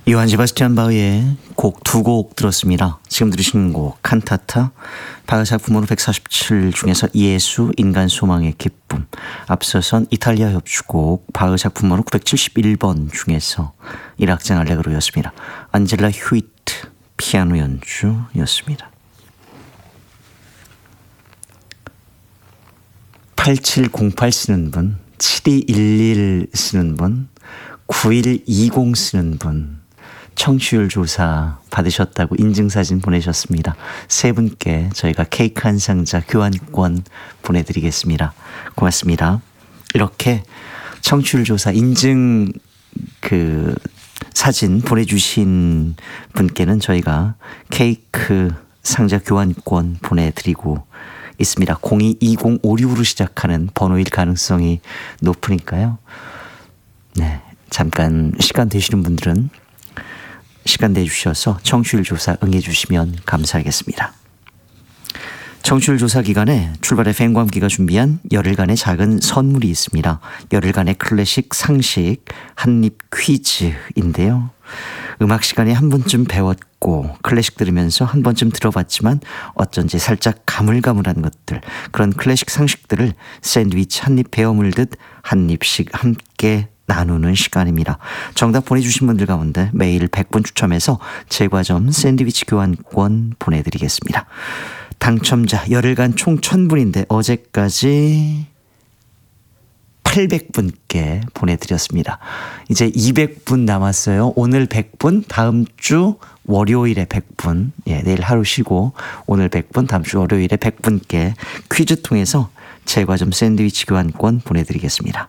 요한 세바스찬 바흐의 곡 두 곡 들었습니다. 지금 들으신 곡 칸타타, 바흐 작품으로 147 중에서 예수, 인간 소망의 기쁨. 앞서선 이탈리아 협주곡 바흐 작품으로 971번 중에서 1악장 알레그로였습니다. 안젤라 휴이트 피아노 연주였습니다. 8708 쓰는 분, 7211 쓰는 분, 9120 쓰는 분, 청취율 조사 받으셨다고 인증사진 보내셨습니다. 세 분께 저희가 케이크 한 상자 교환권 보내드리겠습니다. 고맙습니다. 이렇게 청취율 조사 인증 사진 보내주신 분께는 저희가 케이크 상자 교환권 보내드리고 있습니다. 022056으로 시작하는 번호일 가능성이 높으니까요. 네, 잠깐 시간 되시는 분들은 시간 내주셔서 청취율 조사 응해주시면 감사하겠습니다. 청취율 조사 기간에 출발 FM광기가 준비한 열흘간의 작은 선물이 있습니다. 열흘간의 클래식 상식 한입 퀴즈인데요. 음악 시간에 한 번쯤 배웠고 클래식 들으면서 한 번쯤 들어봤지만 어쩐지 살짝 가물가물한 것들, 그런 클래식 상식들을 샌드위치 한입 베어 물듯 한 입씩 함께 나누는 시간입니다. 정답 보내주신 분들 가운데 매일 100분 추첨해서 제과점 샌드위치 교환권 보내드리겠습니다. 당첨자 열흘간 총 1000분인데 어제까지 800분께 보내드렸습니다. 이제 200분 남았어요. 오늘 100분, 다음 주 월요일에 100분, 내일 하루 쉬고 오늘 100분, 다음 주 월요일에 100분께 퀴즈 통해서 제과점 샌드위치 교환권 보내드리겠습니다.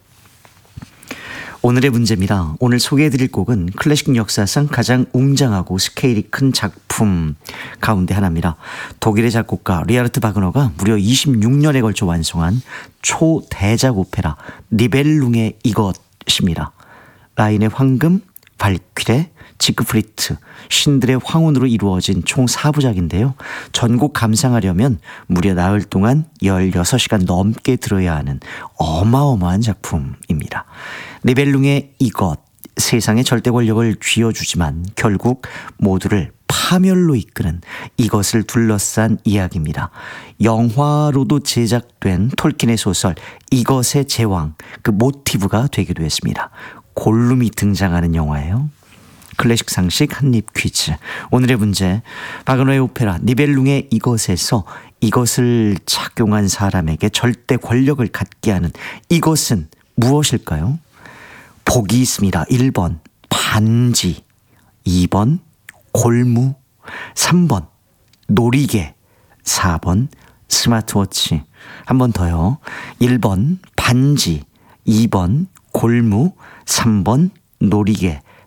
오늘의 문제입니다. 오늘 소개해드릴 곡은 클래식 역사상 가장 웅장하고 스케일이 큰 작품 가운데 하나입니다. 독일의 작곡가 리하르트 바그너가 무려 26년에 걸쳐 완성한 초대작 오페라 니벨룽의 이것입니다. 라인의 황금, 발퀴레, 지크프리트, 신들의 황혼으로 이루어진 총 4부작인데요. 전곡 감상하려면 무려 나흘 동안 16시간 넘게 들어야 하는 어마어마한 작품입니다. 니벨룽의 이것, 세상의 절대 권력을 쥐어주지만 결국 모두를 파멸로 이끄는 이것을 둘러싼 이야기입니다. 영화로도 제작된 톨킨의 소설 이것의 제왕, 그 모티브가 되기도 했습니다. 골룸이 등장하는 영화예요. 클래식 상식 한입 퀴즈. 오늘의 문제, 바그너의 오페라 니벨룽의 이것에서 이것을 착용한 사람에게 절대 권력을 갖게 하는 이것은 무엇일까요? 복이 있습니다. 1번 반지, 2번 골무, 3번 놀이개, 4번 스마트워치. 한 번 더요. 1번 반지, 2번 골무, 3번 놀이개,